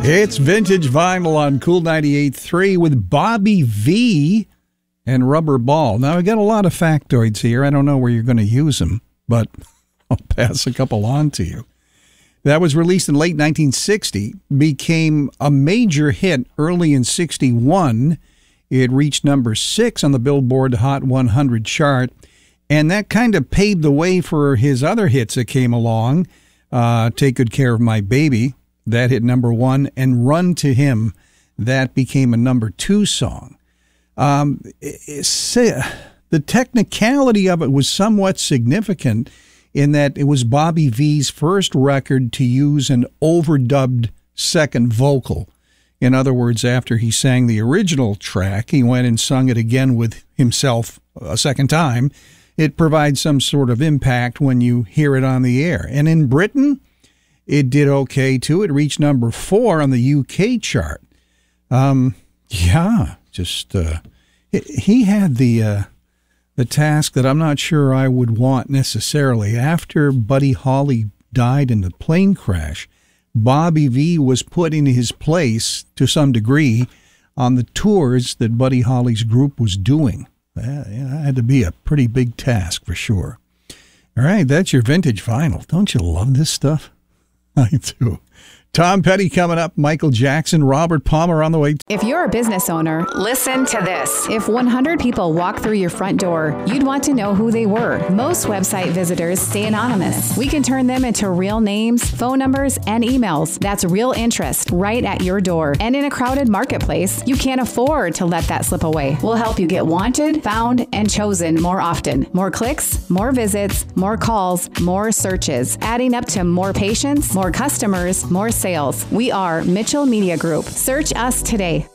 It's Vintage Vinyl on Cool 98.3 with Bobby V and Rubber Ball. Now, I got a lot of factoids here. I don't know where you're going to use them, but I'll pass a couple on to you. That was released in late 1960, became a major hit early in 61. It reached number 6 on the Billboard Hot 100 chart, and that kind of paved the way for his other hits that came along. Take Good Care of My Baby, that hit number 1, and Run to Him, that became a number 2 song. The technicality of it was somewhat significant in that it was Bobby V's first record to use an overdubbed second vocal. In other words, after he sang the original track, he went and sung it again with himself a second time. It provides some sort of impact when you hear it on the air. And in Britain, it did okay too. It reached number 4 on the UK chart. He had the task that I'm not sure I would want necessarily. After Buddy Holly died in the plane crash, Bobby V was put in his place to some degree on the tours that Buddy Holly's group was doing. That had to be a pretty big task for sure. All right, that's your Vintage Vinyl. Don't you love this stuff? I do. Tom Petty coming up, Michael Jackson, Robert Palmer on the way. If you're a business owner, listen to this. If 100 people walk through your front door, you'd want to know who they were. Most website visitors stay anonymous. We can turn them into real names, phone numbers, and emails. That's real interest right at your door. And in a crowded marketplace, you can't afford to let that slip away. We'll help you get wanted, found, and chosen more often. More clicks, more visits, more calls, more searches, adding up to more patients, more customers, more sales. We are Mitchell Media Group. Search us today.